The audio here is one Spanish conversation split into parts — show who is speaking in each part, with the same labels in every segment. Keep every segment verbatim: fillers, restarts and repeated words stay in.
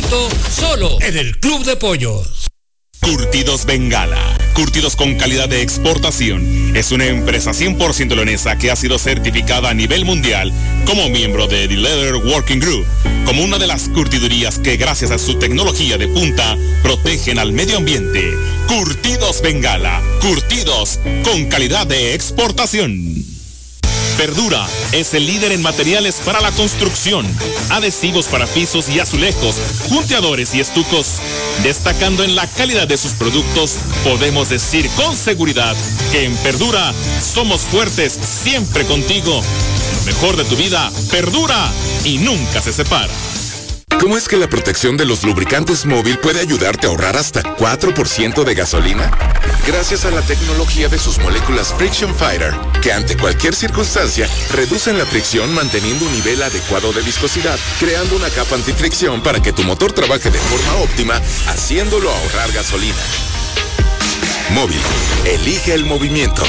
Speaker 1: agosto, solo en el Club de Pollos.
Speaker 2: Curtidos Bengala, curtidos con calidad de exportación. Es una empresa cien por ciento leonesa que ha sido certificada a nivel mundial como miembro de The Leather Working Group, como una de las curtidurías que gracias a su tecnología de punta protegen al medio ambiente. Curtidos Bengala, curtidos con calidad de exportación. Verdura es el líder en materiales para la construcción, adhesivos para pisos y azulejos, punteadores y estucos. Destacando en la calidad de sus productos, podemos decir con seguridad que en Verdura somos fuertes siempre contigo. Lo mejor de tu vida perdura y nunca se separa.
Speaker 3: ¿Cómo es que la protección de los lubricantes móvil puede ayudarte a ahorrar hasta cuatro por ciento de gasolina? Gracias a la tecnología de sus moléculas Friction Fighter, que ante cualquier circunstancia reducen la fricción manteniendo un nivel adecuado de viscosidad, creando una capa antifricción para que tu motor trabaje de forma óptima, haciéndolo ahorrar gasolina. Móvil, elige el movimiento.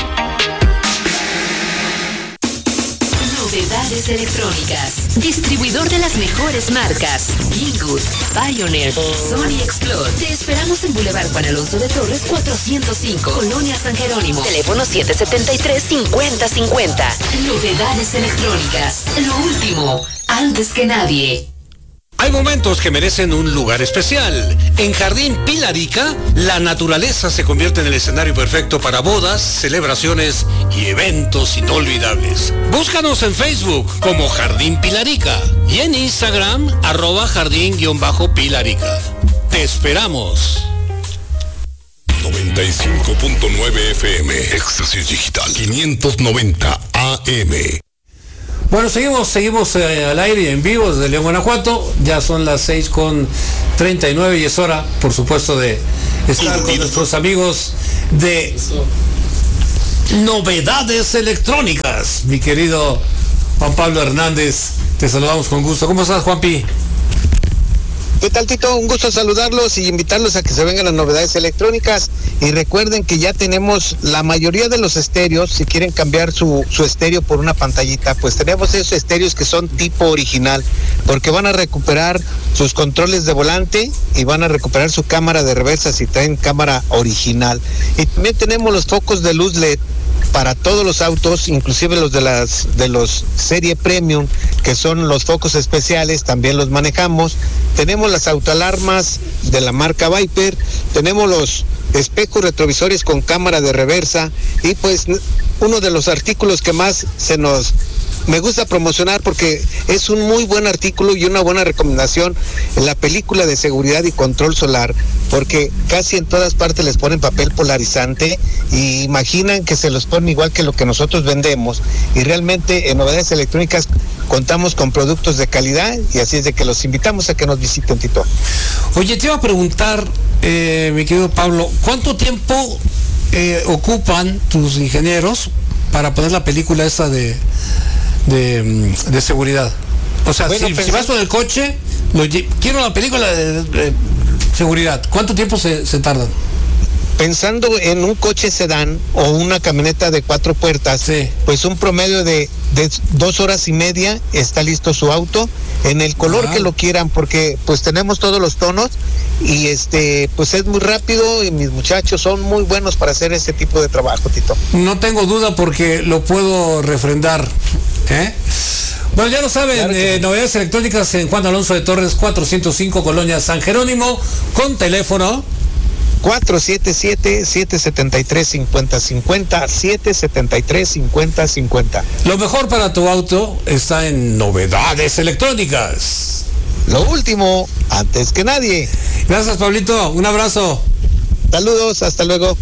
Speaker 4: Novedades electrónicas. Distribuidor de las mejores marcas. Banggood, Pioneer, Sony Explore. Te esperamos en Boulevard Juan Alonso de Torres cuatrocientos cinco, Colonia San Jerónimo. Teléfono siete siete tres, cinco cero cinco cero. Novedades electrónicas. Lo último, antes que nadie.
Speaker 1: Hay momentos que merecen un lugar especial. En Jardín Pilarica, la naturaleza se convierte en el escenario perfecto para bodas, celebraciones y eventos inolvidables. Búscanos en Facebook como Jardín Pilarica y en Instagram, arroba jardín-pilarica. Te esperamos.
Speaker 3: noventa y cinco punto nueve F M, Éxtasis Digital, quinientos noventa A M.
Speaker 5: Bueno, seguimos, seguimos eh, al aire y en vivo desde León, Guanajuato. Ya son las seis con treinta y nueve y es hora, por supuesto, de estar con nuestros amigos de Novedades Electrónicas. Mi querido Juan Pablo Hernández, te saludamos con gusto. ¿Cómo estás, Juanpi?
Speaker 6: ¿Qué tal, Tito? Un gusto saludarlos y invitarlos a que se vengan las Novedades Electrónicas. Y recuerden que ya tenemos la mayoría de los estéreos. Si quieren cambiar su, su estéreo por una pantallita, pues tenemos esos estéreos que son tipo original, porque van a recuperar sus controles de volante y van a recuperar su cámara de reversa si traen cámara original. Y también tenemos los focos de luz L E D para todos los autos, inclusive los de las de los serie premium, que son los focos especiales, también los manejamos. Tenemos las autoalarmas de la marca Viper, tenemos los espejos retrovisores con cámara de reversa y pues uno de los artículos que más se nos me gusta promocionar porque es un muy buen artículo y una buena recomendación en la película de seguridad y control solar, porque casi en todas partes les ponen papel polarizante y imaginan que se los ponen igual que lo que nosotros vendemos, y realmente en Novedades Electrónicas contamos con productos de calidad y así es de que los invitamos a que nos visiten, Tito.
Speaker 5: Oye, te iba a preguntar, eh, mi querido Pablo, ¿cuánto tiempo eh, ocupan tus ingenieros para poner la película esa de De, de seguridad? O sea, bueno, si, si vas con el coche, lo, quiero la película de, de seguridad, ¿cuánto tiempo se, se tardan?
Speaker 6: Pensando en un coche sedán o una camioneta de cuatro puertas, sí, pues un promedio de, de dos horas y media está listo su auto, en el color ah. que lo quieran, porque pues tenemos todos los tonos y este pues es muy rápido y mis muchachos son muy buenos para hacer ese tipo de trabajo, Tito.
Speaker 5: No tengo duda porque lo puedo refrendar, ¿eh? Bueno, ya lo saben, claro eh, sí. Novedades Electrónicas en Juan Alonso de Torres cuatrocientos cinco, Colonia San Jerónimo, con teléfono
Speaker 6: cuatro siete siete, siete siete tres, cinco cero cinco cero, siete siete tres, cinco cero cinco cero.
Speaker 5: Lo mejor para tu auto está en Novedades Electrónicas.
Speaker 6: Lo último, antes que nadie.
Speaker 5: Gracias, Pablito, un abrazo.
Speaker 6: Saludos, hasta luego.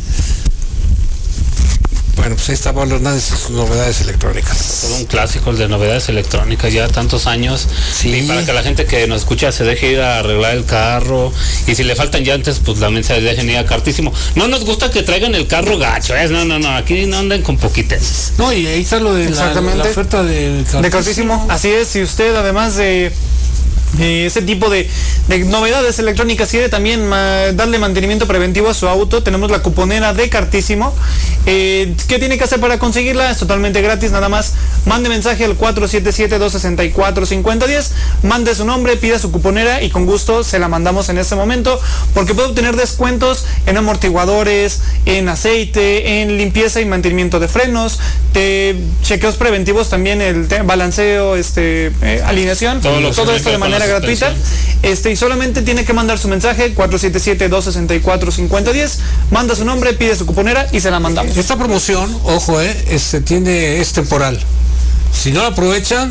Speaker 5: Bueno, pues ahí está Pablo Hernández y sus Novedades Electrónicas.
Speaker 7: Todo un clásico el de Novedades Electrónicas, ya tantos años. Sí. Y para que la gente que nos escucha se deje ir a arreglar el carro. Y si le faltan llantes, pues también se dejen ir a cartísimo. No nos gusta que traigan el carro gacho, ¿eh? No, no, no, aquí no anden con poquites.
Speaker 5: No, y ahí está lo de la, la oferta de cartísimo.
Speaker 8: De cartísimo. Así es, si usted además de eh, ese tipo de, de novedades electrónicas. Quiere también ma, darle mantenimiento preventivo a su auto, tenemos la cuponera de Cartísimo. Eh, ¿Qué tiene que hacer para conseguirla? Es totalmente gratis, nada más mande mensaje al cuatro siete siete, dos seis cuatro, cinco cero uno cero, mande su nombre, pida su cuponera y con gusto se la mandamos en este momento, porque puede obtener descuentos en amortiguadores, en aceite, en limpieza y mantenimiento de frenos, de chequeos preventivos también, el balanceo, este, eh, alineación, todo, todo esto de manera gratuita. Este, y solamente tiene que mandar su mensaje cuatro siete siete, dos seis cuatro, cinco cero uno cero, manda su nombre, pide su cuponera y se la mandamos.
Speaker 5: Esta promoción, ojo, eh, este tiene es temporal. Si no la aprovechan,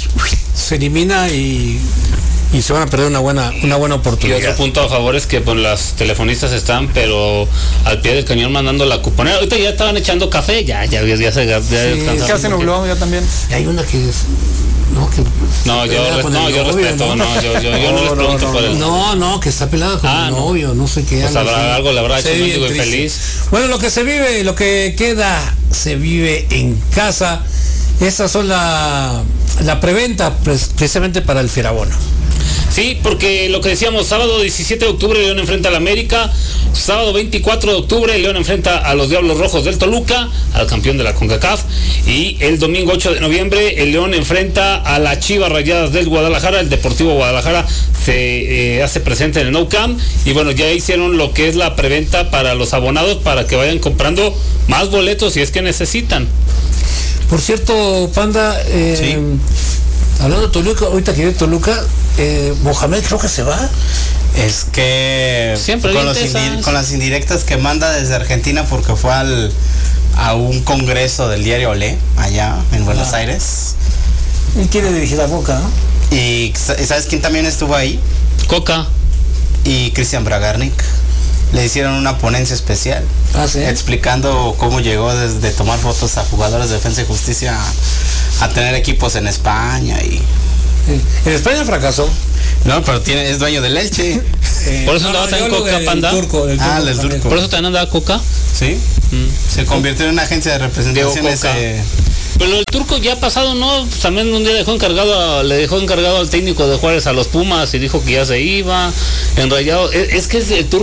Speaker 5: se elimina y, y se van a perder una buena una buena oportunidad.
Speaker 7: Y otro punto a favor es que pues, las telefonistas están, pero al pie del cañón mandando la cuponera. Ahorita ya estaban echando café, ya, ya, ya, ya se ya,
Speaker 8: sí, ya se nubló, ya también.
Speaker 5: Y hay una que es... No, que
Speaker 7: no, yo, res, no, yo novio, respeto, no, no yo, yo, yo no, no les pregunto
Speaker 5: no,
Speaker 7: por el...
Speaker 5: No, no, que está pelada con ah, el novio, no, no sé qué.
Speaker 7: Pues habrá algo, le habrá hecho un mendigo infeliz.
Speaker 5: Bueno, lo que se vive, lo que queda, se vive en casa. Estas son la, la preventa precisamente para el Fierabona.
Speaker 7: Sí, porque lo que decíamos, sábado diecisiete de octubre León enfrenta al América, sábado veinticuatro de octubre León enfrenta a los Diablos Rojos del Toluca, al campeón de la CONCACAF, y el domingo ocho de noviembre el León enfrenta a las Chivas Rayadas del Guadalajara. El Deportivo Guadalajara se eh, hace presente en el Nou Camp, y bueno, ya hicieron lo que es la preventa para los abonados para que vayan comprando más boletos si es que necesitan.
Speaker 5: Por cierto, Panda, eh, sí. hablando de Toluca, ahorita que viene Toluca, eh, Mohamed creo que se va.
Speaker 9: Es que
Speaker 7: siempre
Speaker 9: con, los indir- con las indirectas que manda desde Argentina, porque fue al a un congreso del diario Olé, allá en Buenos ah. Aires.
Speaker 5: Y quiere dirigir a Boca, ¿no?
Speaker 9: Y ¿sabes quién también estuvo ahí?
Speaker 7: Coca.
Speaker 9: Y Cristian Bragarnik. Le hicieron una ponencia especial,
Speaker 5: ¿Ah, sí?
Speaker 9: explicando cómo llegó desde tomar fotos a jugadores de Defensa y Justicia a, a tener equipos en España. Y
Speaker 5: en España fracasó.
Speaker 9: No, pero tiene, es dueño del Elche.
Speaker 7: Eh, Por eso andaba no, tan Coca, Panda.
Speaker 5: Turco, el turco,
Speaker 9: ah, el turco.
Speaker 7: Por eso también andaba Coca.
Speaker 9: Sí. Mm. Se convirtió en una agencia de representaciones. Eh...
Speaker 7: Pero el turco ya ha pasado, ¿no? También un día dejó encargado, a, le dejó encargado al técnico de Juárez a los Pumas y dijo que ya se iba. En Rayado, es, es que es el turco.